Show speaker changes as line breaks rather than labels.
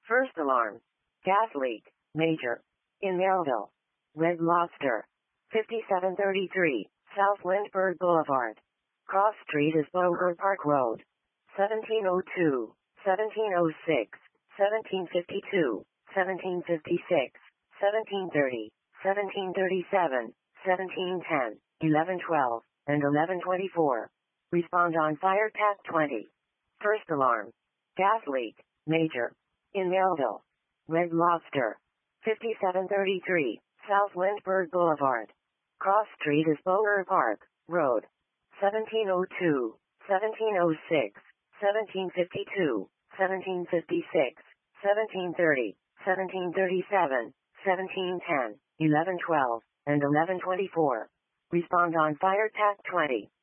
First alarm. Gas leak. Major. In Merrillville. Red Lobster. 5733. South Lindbergh Boulevard. Cross Street is Boger Park Road. 1702, 1706, 1752, 1756, 1730, 1737, 1710, 1112, and 1124. Respond on Fire Pack 20. First alarm. Gas leak. Major. In Merrillville. Red Lobster. 5733, South Lindbergh Boulevard. Cross Street is Boger Park Road. 1702, 1706, 1752, 1756, 1730, 1737, 1710, 1112, and 1124. Respond on Fire Pack 20.